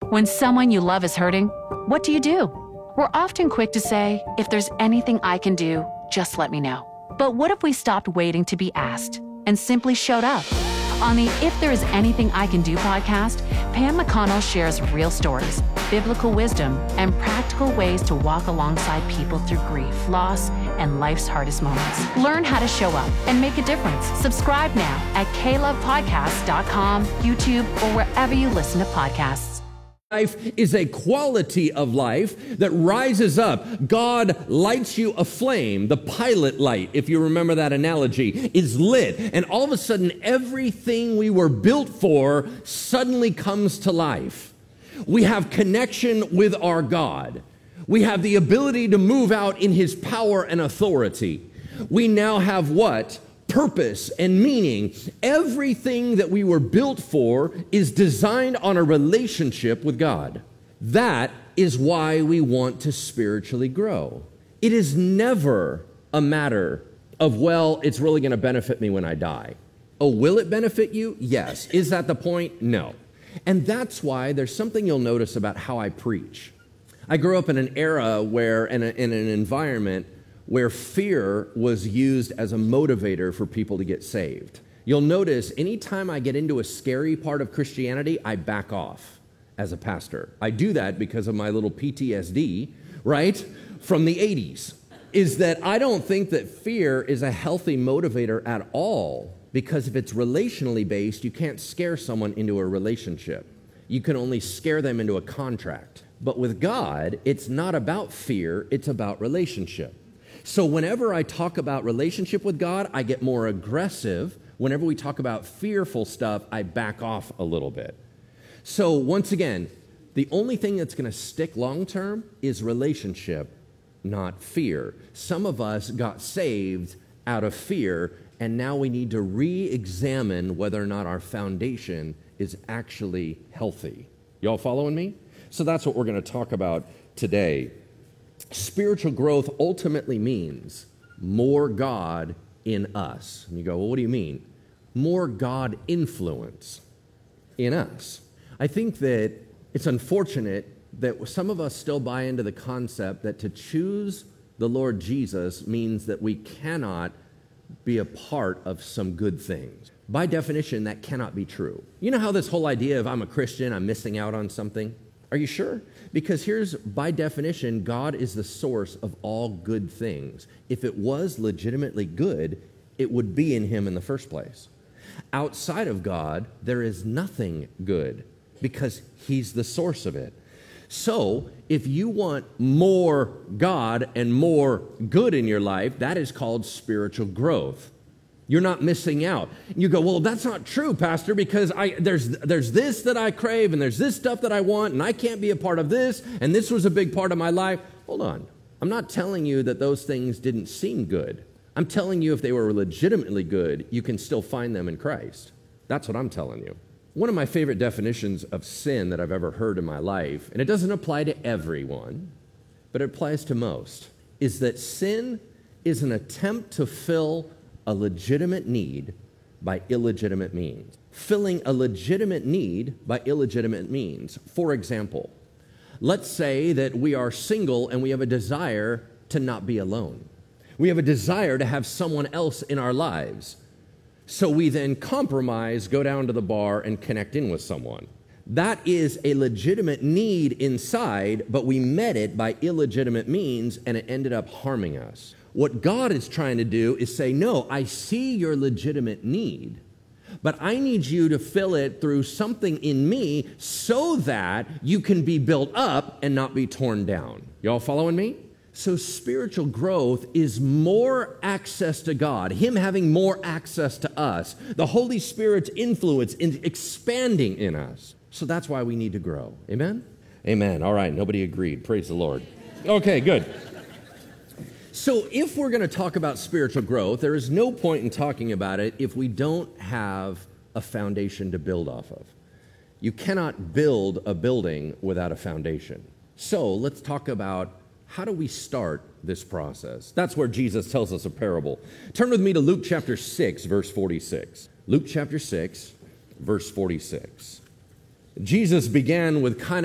When someone you love is hurting, what do? We're often quick to say, if there's anything I can do, just let me know. But what if we stopped waiting to be asked and simply showed up? On the If There Is Anything I Can Do podcast, Pam McConnell shares real stories, biblical wisdom, and practical ways to walk alongside people through grief, loss, and life's hardest moments. Learn how to show up and make a difference. Subscribe now at klovepodcast.com, YouTube, or wherever you listen to podcasts. Life is a quality of life that rises up. God lights you a flame. The pilot light, if you remember that analogy, is lit. And all of a sudden, everything we were built for suddenly comes to life. We have connection with our God. We have the ability to move out in His power and authority. We now have what? Purpose and meaning. Everything that we were built for is designed on a relationship with God. That is why we want to spiritually grow. It is never a matter of, well, it's really going to benefit me when I die. Oh, will it benefit you? Yes. Is that the point? No. And that's why there's something you'll notice about how I preach. I grew up in an era where, in an environment where fear was used as a motivator for people to get saved. You'll notice anytime I get into a scary part of Christianity, I back off as a pastor. I do that because of my little PTSD, right, from the 80s, is that I don't think that fear is a healthy motivator at all, because if it's relationally based, you can't scare someone into a relationship. You can only scare them into a contract. But with God, it's not about fear, it's about relationship. So whenever I talk about relationship with God, I get more aggressive. Whenever we talk about fearful stuff, I back off a little bit. So once again, the only thing that's going to stick long-term is relationship, not fear. Some of us got saved out of fear, and now we need to re-examine whether or not our foundation is actually healthy. Y'all following me? So that's what we're going to talk about today. Spiritual growth ultimately means more God in us. And you go, well, what do you mean? More God influence in us. I think that it's unfortunate that some of us still buy into the concept that to choose the Lord Jesus means that we cannot be a part of some good things. By definition, that cannot be true. You know how this whole idea of I'm a Christian, I'm missing out on something? Are you sure? Because here's, by definition, God is the source of all good things. If it was legitimately good, it would be in Him in the first place. Outside of God, there is nothing good because He's the source of it. So, if you want more God and more good in your life, that is called spiritual growth. You're not missing out. You go, well, that's not true, Pastor, because there's this that I crave, and there's this stuff that I want, and I can't be a part of this, and this was a big part of my life. Hold on. I'm not telling you that those things didn't seem good. I'm telling you if they were legitimately good, you can still find them in Christ. That's what I'm telling you. One of my favorite definitions of sin that I've ever heard in my life, and it doesn't apply to everyone, but it applies to most, is that sin is an attempt to fill a legitimate need by illegitimate means. Filling a legitimate need by illegitimate means. For example, let's say that we are single and we have a desire to not be alone. We have a desire to have someone else in our lives. So we then compromise, go down to the bar, and connect in with someone. That is a legitimate need inside, but we met it by illegitimate means, and it ended up harming us. What God is trying to do is say, no, I see your legitimate need, but I need you to fill it through something in me so that you can be built up and not be torn down. Y'all following me? So spiritual growth is more access to God, Him having more access to us, the Holy Spirit's influence in expanding in us. So that's why we need to grow. Amen? Amen. All right, nobody agreed. Praise the Lord. Okay, good. So if we're going to talk about spiritual growth, there is no point in talking about it if we don't have a foundation to build off of. You cannot build a building without a foundation. So let's talk about how do we start this process. That's where Jesus tells us a parable. Turn with me to Luke chapter 6, verse 46. Luke chapter 6, verse 46. Jesus began with kind